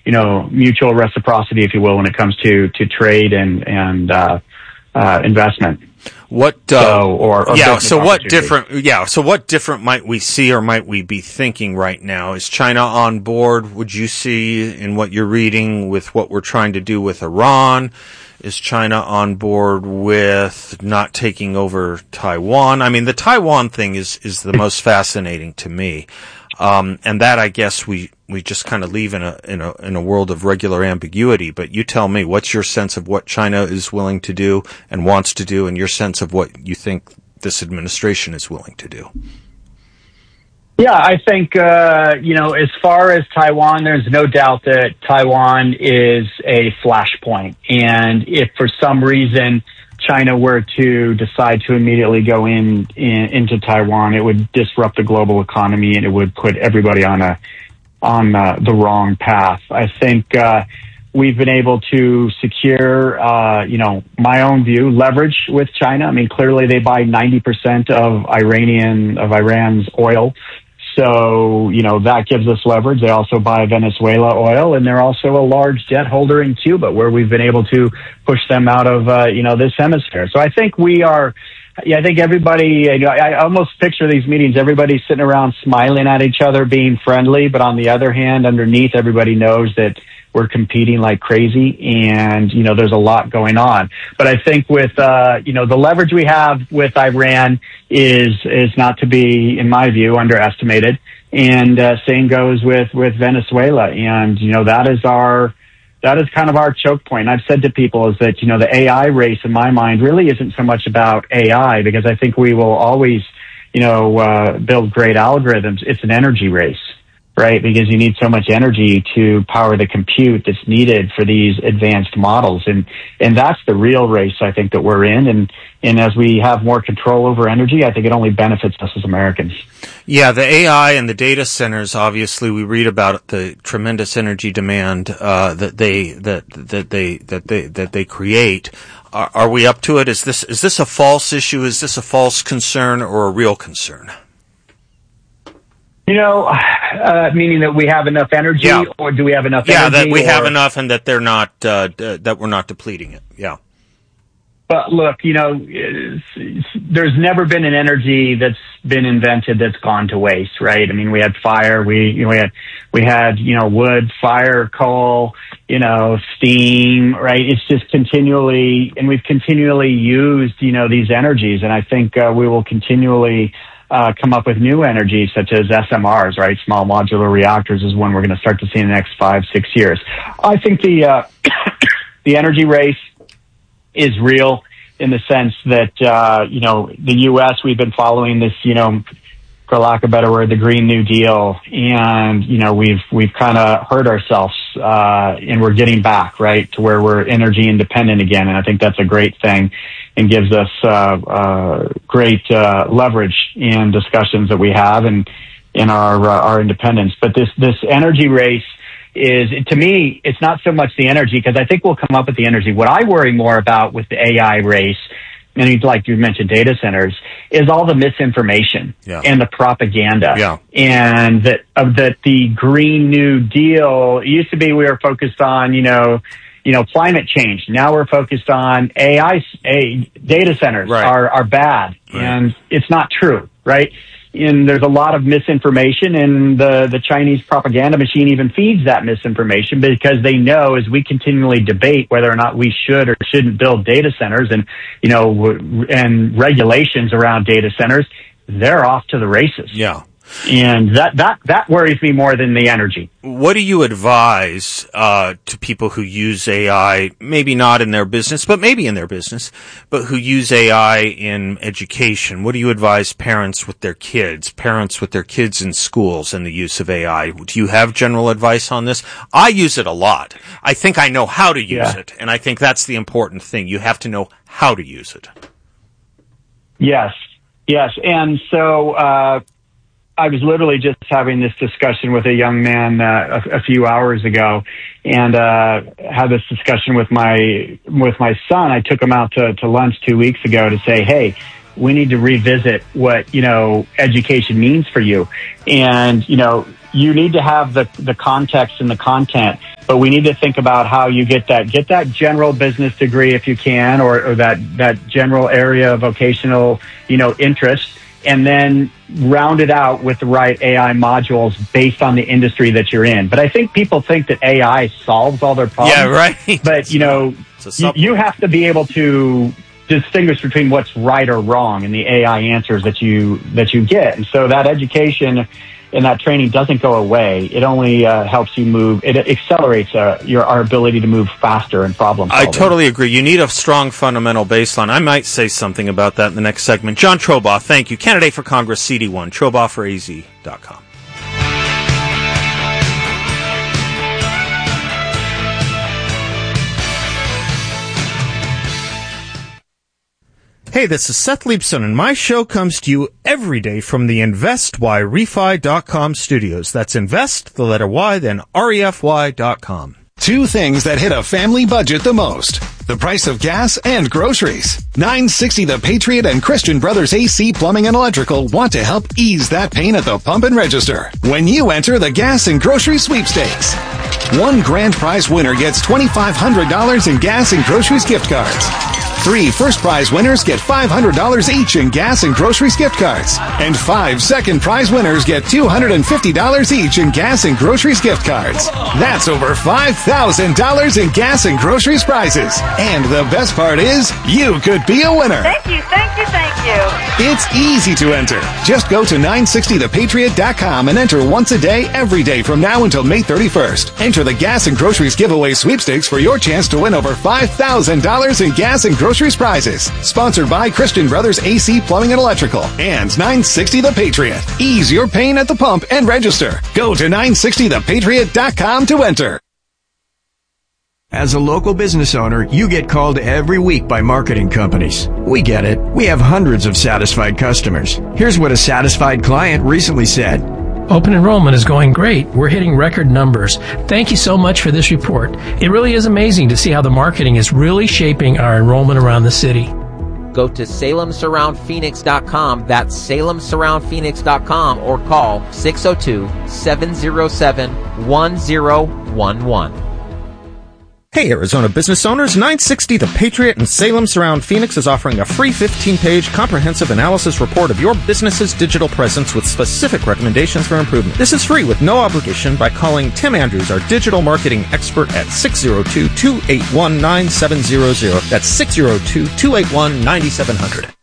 mutual reciprocity, if you will, when it comes to trade and investment. What So what different might we see or might we be thinking right now? Is China on board, would you see, in what you're reading, with what we're trying to do with Iran? Is China on board with not taking over Taiwan? I mean, the Taiwan thing is the most fascinating to me. And that, I guess, we just kind of leave in a world of regular ambiguity. But you tell me, what's your sense of what China is willing to do and wants to do, and your sense of what you think this administration is willing to do? Yeah, I think, as far as Taiwan, there's no doubt that Taiwan is a flashpoint. And if for some reason China were to decide to immediately go into Taiwan, it would disrupt the global economy and it would put everybody on the wrong path. I think we've been able to secure, my own view, leverage with China. I mean, clearly they buy 90% of Iran's oil. So, that gives us leverage. They also buy Venezuela oil, and they're also a large debt holder in Cuba, where we've been able to push them out of, this hemisphere. So I think I think everybody, I almost picture these meetings, everybody sitting around smiling at each other, being friendly. But on the other hand, underneath, everybody knows that we're competing like crazy, and, there's a lot going on. But I think with, the leverage we have with Iran is not to be, in my view, underestimated. And same goes with Venezuela. And, that is kind of our choke point. I've said to people is that, the AI race in my mind really isn't so much about AI, because I think we will always, build great algorithms. It's an energy race, right? Because you need so much energy to power the compute that's needed for these advanced models. And that's the real race, I think, that we're in. And as we have more control over energy, I think it only benefits us as Americans. Yeah, the AI and the data centers, obviously we read about the tremendous energy demand that they create. Are we up to it? Is this a false issue? Is this a false concern or a real concern? Meaning that we have enough energy, or do we have enough energy? Yeah, that we have enough and that they're not, that we're not depleting it. Yeah. But look, there's never been an energy that's been invented that's gone to waste, right? I mean, we had fire, we had wood, fire, coal, steam, right? It's just continually, and we've continually used, these energies. And I think, we will continually, come up with new energies such as SMRs, right? Small modular reactors is one we're going to start to see in the next 5-6 years. I think the energy race is real in the sense that, the U.S., we've been following this, for lack of a better word, the Green New Deal. And, we've kind of hurt ourselves, and we're getting back, right, to where we're energy independent again. And I think that's a great thing and gives us, great, leverage in discussions that we have and in our independence. But this energy race is, to me, it's not so much the energy, because I think we'll come up with the energy. What I worry more about with the AI race, and like you mentioned data centers, is all the misinformation and the propaganda. Yeah. And that the Green New Deal, it used to be we were focused on, climate change. Now we're focused on AI, data centers are bad. Right. And it's not true, right? And there's a lot of misinformation, and the Chinese propaganda machine even feeds that misinformation, because they know as we continually debate whether or not we should or shouldn't build data centers and, and regulations around data centers, they're off to the races. Yeah. And that worries me more than the energy. What do you advise to people who use AI, maybe not in their business, but maybe in their business, but who use AI in education? What do you advise parents with their kids in schools and the use of AI? Do you have general advice on this? I use it a lot. I think I know how to use it, and I think that's the important thing. You have to know how to use it. Yes. And so, I was literally just having this discussion with a young man a few hours ago, and had this discussion with my son. I took him out to lunch 2 weeks ago to say, hey, we need to revisit what education means for you. And you need to have the context and the content, but we need to think about how you get that general business degree if you can, or that general area of vocational, interest, and then round it out with the right AI modules based on the industry that you're in. But I think people think that AI solves all their problems. Yeah, right. But, you have to be able to distinguish between what's right or wrong in the AI answers that you get. And so that education and that training doesn't go away. It only helps you move. It accelerates our ability to move faster in problem solving. I totally agree. You need a strong fundamental baseline. I might say something about that in the next segment. John Troboff, thank you. Candidate for Congress, CD1, TrobofforAZ.com. Hey, this is Seth Leibson, and my show comes to you every day from the InvestYRefi.com studios. That's invest, the letter Y, then REFY.com. Two things that hit a family budget the most: the price of gas and groceries. 960 The Patriot and Christian Brothers AC Plumbing and Electrical want to help ease that pain at the pump and register when you enter the gas and grocery sweepstakes. One grand prize winner gets $2,500 in gas and groceries gift cards. 3 first prize winners get $500 each in gas and groceries gift cards. And 5 second prize winners get $250 each in gas and groceries gift cards. That's over $5,000 in gas and groceries prizes. And the best part is, you could be a winner. Thank you, thank you, thank you. It's easy to enter. Just go to 960thepatriot.com and enter once a day, every day from now until May 31st. Enter the gas and groceries giveaway sweepstakes for your chance to win over $5,000 in gas and groceries prizes. Sponsored by Christian Brothers AC Plumbing and Electrical and 960 The Patriot. Ease your pain at the pump and register. Go to 960thepatriot.com to enter. As a local business owner, you get called every week by marketing companies. We get it. We have hundreds of satisfied customers. Here's what a satisfied client recently said. Open enrollment is going great. We're hitting record numbers. Thank you so much for this report. It really is amazing to see how the marketing is really shaping our enrollment around the city. Go to SalemSurroundPhoenix.com. That's SalemSurroundPhoenix.com, or call 602-707-1011. Hey, Arizona business owners, 960 The Patriot and Salem Surround Phoenix is offering a free 15-page comprehensive analysis report of your business's digital presence with specific recommendations for improvement. This is free with no obligation by calling Tim Andrews, our digital marketing expert, at 602-281-9700. That's 602-281-9700.